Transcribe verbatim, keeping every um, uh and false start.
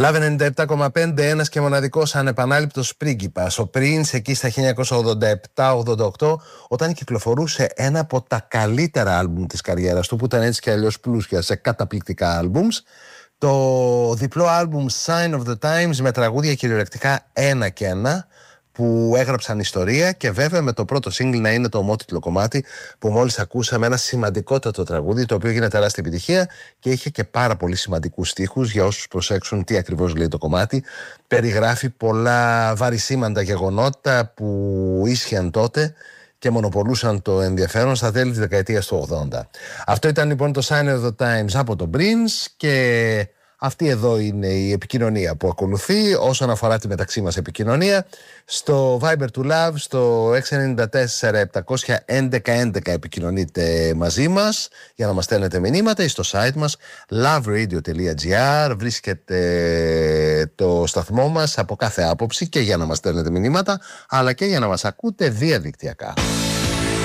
Λαβ ενενήντα επτά κόμμα πέντε, ένας και μοναδικός ανεπανάληπτος πρίγκιπας. Ο Prince εκεί στα χίλια εννιακόσια ογδόντα επτά ογδόντα οκτώ, όταν κυκλοφορούσε ένα από τα καλύτερα άλμπουμ της καριέρας του, που ήταν έτσι και αλλιώς πλούσια σε καταπληκτικά άλμπουμς, το διπλό άλμπουμ Sign of the Times, με τραγούδια κυριολεκτικά ένα και ένα, που έγραψαν ιστορία, και βέβαια με το πρώτο single να είναι το ομότιτλο κομμάτι που μόλις ακούσαμε, ένα σημαντικότατο τραγούδι το οποίο έγινε τεράστια επιτυχία και είχε και πάρα πολύ σημαντικούς στίχους. Για όσους προσέξουν τι ακριβώς λέει το κομμάτι, περιγράφει πολλά βαρισίμαντα γεγονότα που ίσχυαν τότε και μονοπολούσαν το ενδιαφέρον στα τέλη της δεκαετίας του ογδόντα. Αυτό ήταν λοιπόν το Sign of the Times από τον Prince, και αυτή εδώ είναι η επικοινωνία που ακολουθεί όσον αφορά τη μεταξύ μας επικοινωνία. Στο Viber του Love, στο έξι εννιά τέσσερα επτακόσια έντεκα έντεκα επικοινωνείτε μαζί μας για να μας στέλνετε μηνύματα, ή στο site μας love radio τελεία gr βρίσκεται το σταθμό μας από κάθε άποψη, και για να μας στέλνετε μηνύματα αλλά και για να μας ακούτε διαδικτυακά.